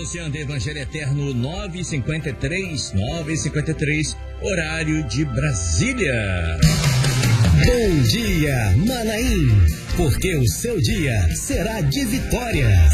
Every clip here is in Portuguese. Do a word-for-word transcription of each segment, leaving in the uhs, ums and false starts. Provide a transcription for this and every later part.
anunciando Evangelho Eterno nove e cinquenta e três, nove e cinquenta e três, horário de Brasília. Bom dia, Manaim, porque o seu dia será de vitórias.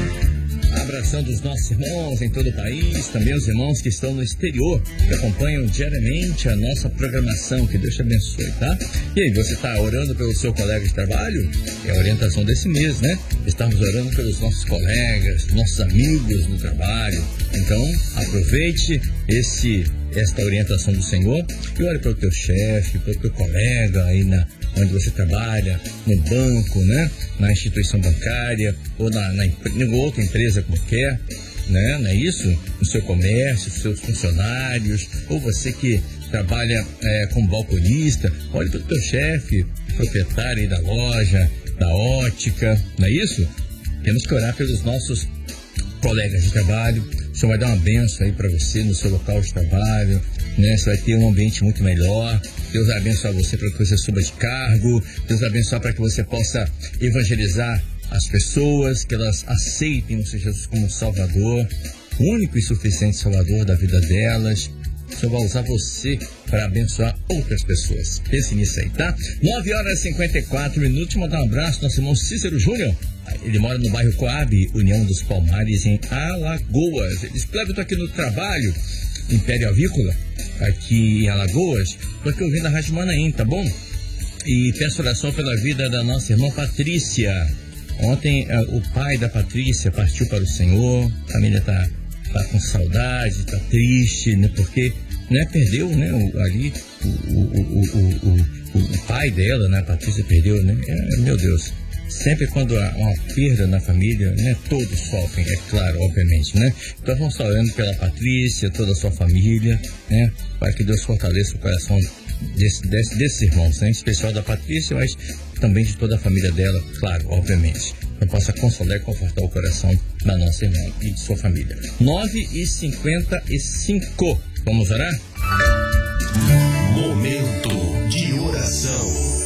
Abraçando os nossos irmãos em todo o país, também os irmãos que estão no exterior, que acompanham diariamente a nossa programação. Que Deus te abençoe, tá? E aí, você está orando pelo seu colega de trabalho? É a orientação desse mês, né? Estamos orando pelos nossos colegas, nossos amigos no trabalho. Então, aproveite esse, esta orientação do Senhor e ore pelo teu chefe, pelo teu colega aí na onde você trabalha, no banco, né? Na instituição bancária ou na, na, em outra empresa qualquer, né? Não é isso? No seu comércio, seus funcionários, ou você que trabalha é, como balconista, olhe para o teu chefe, proprietário aí da loja, da ótica, não é isso? Temos que orar pelos nossos colegas de trabalho. O Senhor vai dar uma bênção aí para você no seu local de trabalho, né? Você vai ter um ambiente muito melhor. Deus vai abençoar você para que você suba de cargo. Deus vai abençoar para que você possa evangelizar as pessoas, que elas aceitem o Senhor Jesus como Salvador, o único e suficiente Salvador da vida delas. O Senhor vai usar você para abençoar outras pessoas. Pense nisso aí, tá? nove horas e cinquenta e quatro minutos. Mandar um abraço ao nosso irmão Cícero Júnior. Ele mora no bairro Coab, União dos Palmares, em Alagoas. Ele escreve aqui no trabalho, Império Avícola, aqui em Alagoas. Estou aqui ouvindo a Rádio Manaim, tá bom? E peço oração pela vida da nossa irmã Patrícia. Ontem uh, o pai da Patrícia partiu para o Senhor. A família tá, tá com saudade, tá triste, né? Porque né, perdeu, né, o, ali o, o, o, o, o, o pai dela, né? A Patrícia perdeu, né? É, meu Deus. Sempre quando há uma perda na família, né, todos sofrem, é claro, obviamente, né? Então vamos orando pela Patrícia, toda a sua família, né? Para que Deus fortaleça o coração desse, desse, desses irmãos, né? Em especial da Patrícia, mas também de toda a família dela, claro, obviamente. Que possa consolar e confortar o coração da nossa irmã e de sua família. nove e cinquenta e cinco. Vamos orar? Momento de oração.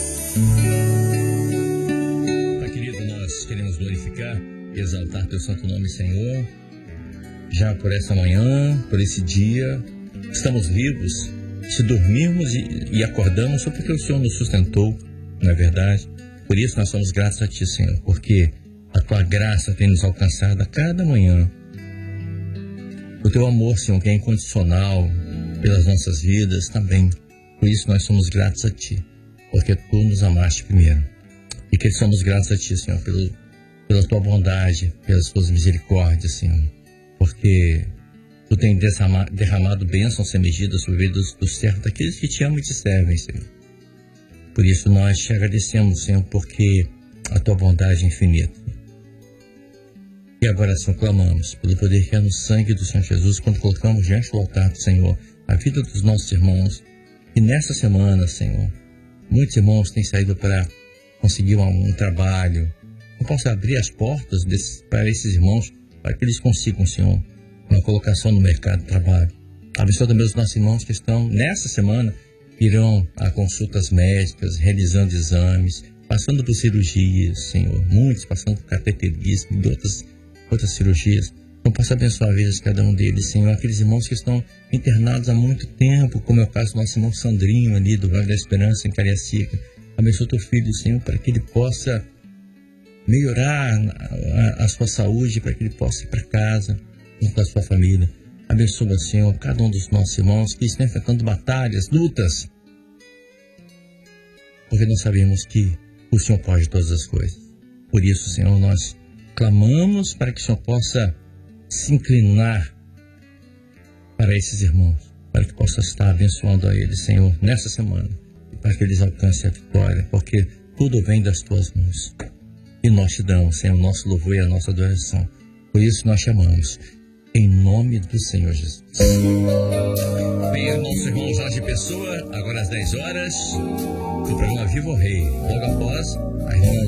Queremos glorificar e exaltar teu santo nome, Senhor. Já por essa manhã, por esse dia, estamos vivos. Se dormirmos e, e acordamos, só porque o Senhor nos sustentou, não é verdade? Por isso nós somos gratos a Ti, Senhor, porque a Tua graça tem nos alcançado a cada manhã. O Teu amor, Senhor, que é incondicional pelas nossas vidas também. Por isso nós somos gratos a Ti, porque Tu nos amaste primeiro. E que somos gratos a Ti, Senhor, pelo, pela Tua bondade, pelas Tuas misericórdias, Senhor. Porque Tu tens derramado, derramado bênçãos sem medida sobre a vida dos, dos servos, daqueles que Te amam e Te servem, Senhor. Por isso nós Te agradecemos, Senhor, porque a Tua bondade é infinita. E agora, Senhor, clamamos pelo poder que há no sangue do Senhor Jesus, quando colocamos diante do altar do Senhor a vida dos nossos irmãos. E nessa semana, Senhor, muitos irmãos têm saído para conseguir um, um trabalho. Eu posso abrir as portas desse, para esses irmãos, para que eles consigam, Senhor, uma colocação no mercado de trabalho. Abençoa também os nossos irmãos que estão, nessa semana, irão a consultas médicas, realizando exames, passando por cirurgias, Senhor. Muitos passando por cateterismo e outras, outras cirurgias. Então, possa abençoar a vida de cada um deles, Senhor. Aqueles irmãos que estão internados há muito tempo, como é o caso do nosso irmão Sandrinho, ali do Vale da Esperança, em Cariacica. Abençoa teu filho, Senhor, para que ele possa melhorar a, a sua saúde, para que ele possa ir para casa, junto com a sua família. Abençoa, Senhor, cada um dos nossos irmãos que estão enfrentando batalhas, lutas, porque nós sabemos que o Senhor pode todas as coisas. Por isso, Senhor, nós clamamos para que o Senhor possa se inclinar para esses irmãos, para que possa estar abençoando a eles, Senhor, nessa semana. Para que eles alcancem a vitória, porque tudo vem das Tuas mãos. E nós Te damos, Senhor, o nosso louvor e a nossa adoração. Por isso nós chamamos, em nome do Senhor Jesus. Bem, nosso irmão Jorge Pessoa, agora às dez horas, do programa Viva o Rei. Logo após, a irmã